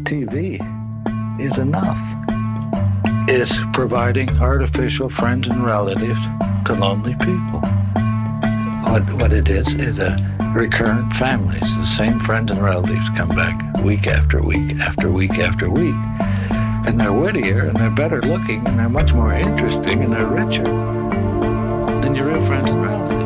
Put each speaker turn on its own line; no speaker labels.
TV is enough. It's providing artificial friends and relatives to lonely people. What it is a recurrent families. The same friends and relatives come back week after week after week after week. And they're wittier and they're better looking and they're much more interesting and they're richer than your real friends and relatives.